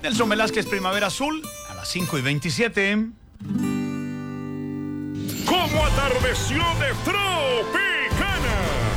Nelson Velázquez, Primavera Azul, a las 5:27. ¿Cómo atardeció de Tropicana?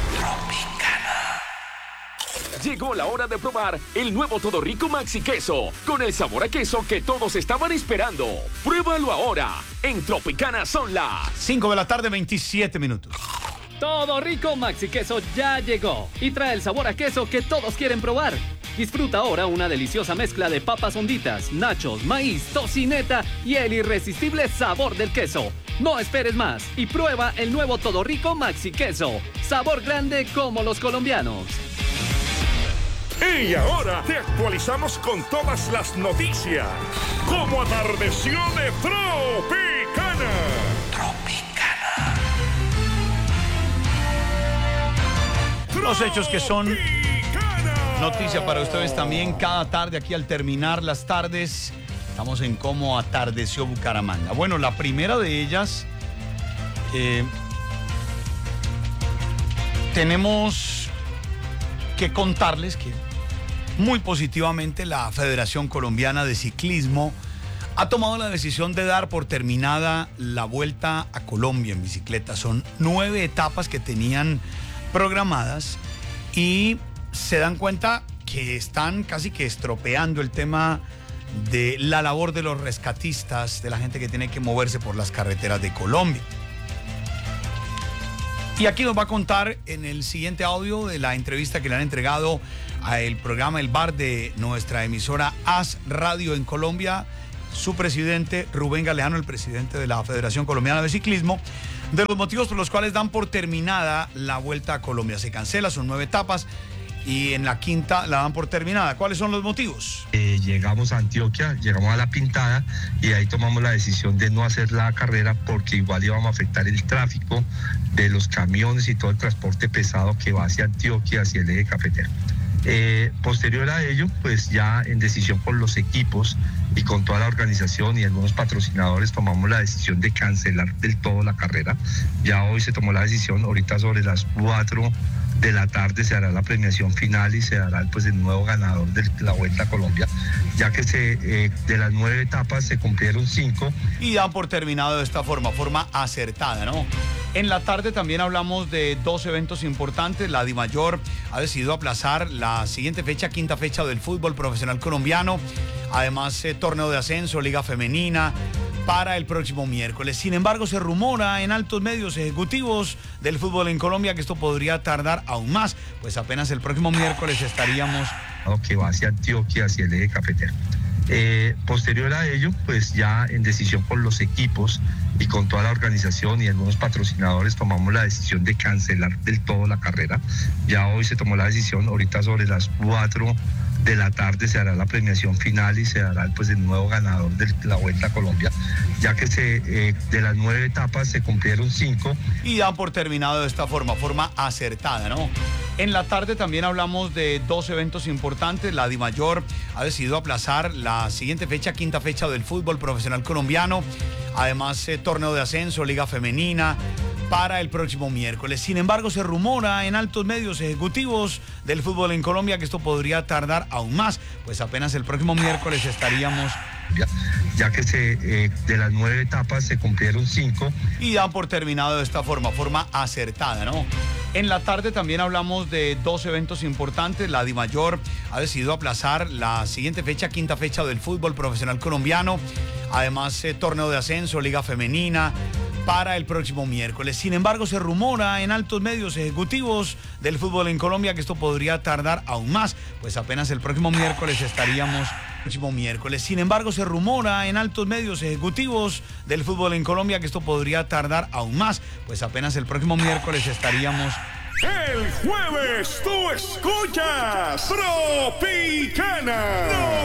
Llegó la hora de probar el nuevo Todo Rico Maxi Queso, con el sabor a queso que todos estaban esperando. Pruébalo ahora. En Tropicana son las 5:27. Todo Rico Maxi Queso ya llegó y trae el sabor a queso que todos quieren probar. Disfruta ahora una deliciosa mezcla de papas honditas, nachos, maíz, tocineta y el irresistible sabor del queso. No esperes más y prueba el nuevo Todo Rico Maxi Queso. Sabor grande como los colombianos. Y ahora te actualizamos con todas las noticias. ¿Cómo atardeció de Tropicana? Los hechos que son noticia para ustedes también cada tarde aquí al terminar las tardes. Estamos en cómo atardeció Bucaramanga. Bueno, la primera de ellas, tenemos que contarles que muy positivamente la Federación Colombiana de Ciclismo ha tomado la decisión de dar por terminada la Vuelta a Colombia en bicicleta. Son 9 etapas que tenían programadas y se dan cuenta que están casi que estropeando el tema de la labor de los rescatistas, de la gente que tiene que moverse por las carreteras de Colombia. Y aquí nos va a contar en el siguiente audio de la entrevista que le han entregado al programa El Bar de nuestra emisora AS Radio en Colombia, su presidente Rubén Galeano, el presidente de la Federación Colombiana de Ciclismo, de los motivos por los cuales dan por terminada la Vuelta a Colombia. Se cancela, son 9 etapas y en la quinta la dan por terminada. ¿Cuáles son los motivos? Llegamos a Antioquia, llegamos a La Pintada y ahí tomamos la decisión de no hacer la carrera porque igual íbamos a afectar el tráfico de los camiones y todo el transporte pesado que va hacia Antioquia, hacia el eje cafetero. Posterior a ello, pues ya en decisión con los equipos y con toda la organización y algunos patrocinadores tomamos la decisión de cancelar del todo la carrera. Ya hoy se tomó la decisión, ahorita sobre las 4 de la tarde se hará la premiación final y se dará pues el nuevo ganador de la Vuelta a Colombia, ya que de las 9 etapas se cumplieron 5. Y dan por terminado de esta forma acertada, ¿no? En la tarde también hablamos de 2 eventos importantes. La DIMAYOR ha decidido aplazar la siguiente fecha, quinta fecha del fútbol profesional colombiano. Además, torneo de ascenso, liga femenina, para el próximo miércoles. Sin embargo, se rumora en altos medios ejecutivos del fútbol en Colombia que esto podría tardar aún más, pues apenas el próximo miércoles estaríamos... Que va hacia Antioquia, hacia el eje cafetero. Posterior a ello, pues ya en decisión con los equipos y con toda la organización y algunos patrocinadores tomamos la decisión de cancelar del todo la carrera. Ya hoy se tomó la decisión, ahorita sobre las 4 de la tarde se hará la premiación final y se dará pues el nuevo ganador de la Vuelta a Colombia, ya que de las 9 etapas se cumplieron 5. Y dan por terminado de esta forma acertada, ¿no? En la tarde también hablamos de 2 eventos importantes. La DIMAYOR ha decidido aplazar la siguiente fecha, quinta fecha del fútbol profesional colombiano. Además, torneo de ascenso, liga femenina, para el próximo miércoles. Sin embargo, se rumora en altos medios ejecutivos del fútbol en Colombia que esto podría tardar aún más, pues apenas el próximo miércoles estaríamos... Ya que de las 9 etapas se cumplieron 5. Y dan por terminado de esta forma acertada, ¿no? En la tarde también hablamos de 2 eventos importantes. La DIMAYOR ha decidido aplazar la siguiente fecha, quinta fecha del fútbol profesional colombiano. Además, torneo de ascenso, liga femenina, para el próximo miércoles. Sin embargo, se rumora en altos medios ejecutivos del fútbol en Colombia que esto podría tardar aún más, pues apenas el próximo miércoles estaríamos... Sin embargo, se rumora en altos medios ejecutivos del fútbol en Colombia que esto podría tardar aún más, pues apenas el próximo miércoles estaríamos... El jueves tú escuchas Tropicana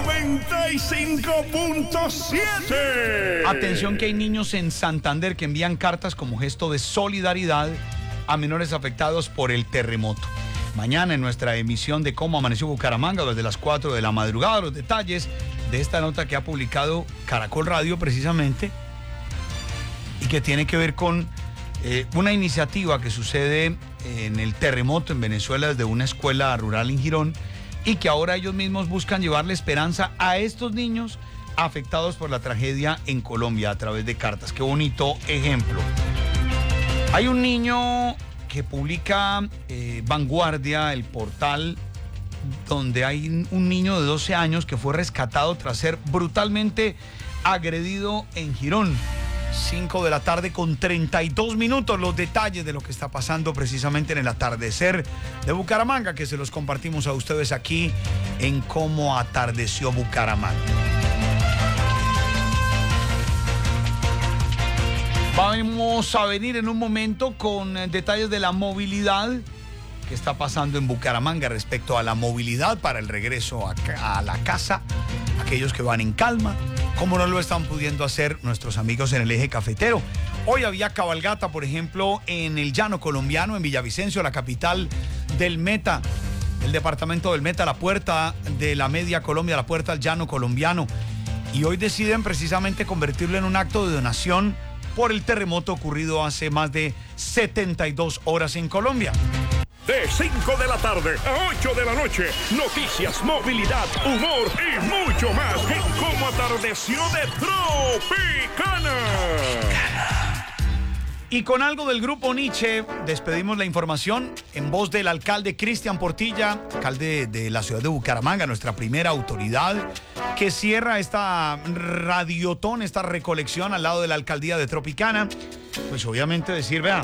95.7. Atención que hay niños en Santander que envían cartas como gesto de solidaridad a menores afectados por el terremoto. Mañana en nuestra emisión de Cómo Amaneció Bucaramanga, desde las 4 de la madrugada, los detalles de esta nota que ha publicado Caracol Radio precisamente y que tiene que ver con una iniciativa que sucede en el terremoto en Venezuela desde una escuela rural en Girón, y que ahora ellos mismos buscan llevarle esperanza a estos niños afectados por la tragedia en Colombia a través de cartas. Qué bonito ejemplo. Hay un niño que publica Vanguardia, el portal, donde hay un niño de 12 años que fue rescatado tras ser brutalmente agredido en Girón. 5 de la tarde con 32 minutos. Los detalles de lo que está pasando precisamente en el atardecer de Bucaramanga, que se los compartimos a ustedes aquí en Cómo Atardeció Bucaramanga. Vamos a venir en un momento con detalles de la movilidad que está pasando en Bucaramanga respecto a la movilidad para el regreso a la casa, aquellos que van en calma, como no lo están pudiendo hacer nuestros amigos en el eje cafetero. Hoy había cabalgata, por ejemplo, en el Llano Colombiano, en Villavicencio, la capital del Meta, el departamento del Meta, la puerta de la media Colombia, la puerta al Llano Colombiano. Y hoy deciden precisamente convertirlo en un acto de donación por el terremoto ocurrido hace más de 72 horas en Colombia. De 5 de la tarde a 8 de la noche, noticias, movilidad, humor y mucho más en Cómo Atardeció de Tropicana. Y con algo del grupo Nietzsche, despedimos la información en voz del alcalde Cristian Portilla, alcalde de la ciudad de Bucaramanga, nuestra primera autoridad, que cierra esta radiotón, esta recolección al lado de la alcaldía de Tropicana. Pues obviamente decir, vean,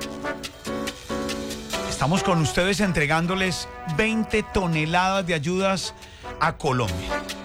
estamos con ustedes entregándoles 20 toneladas de ayudas a Colombia.